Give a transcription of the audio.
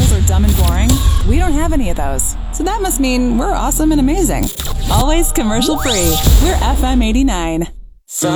commercials are dumb and boring? We don't have any of those. So that must mean we're awesome and amazing. Always commercial free. We're FM 89.